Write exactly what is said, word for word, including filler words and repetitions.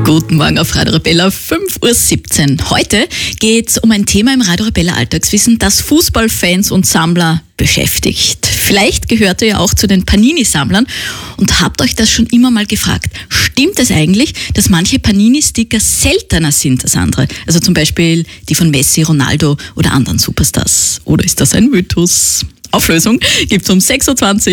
Guten Morgen auf Radio Arabella, fünf Uhr siebzehn. Heute geht es um ein Thema im Radio Arabella Alltagswissen, das Fußballfans und Sammler beschäftigt. Vielleicht gehört ihr ja auch zu den Panini-Sammlern und habt euch das schon immer mal gefragt. Stimmt es eigentlich, dass manche Panini-Sticker seltener sind als andere? Also zum Beispiel die von Messi, Ronaldo oder anderen Superstars. Oder ist das ein Mythos? Auflösung gibt's um sechs Uhr zwanzig.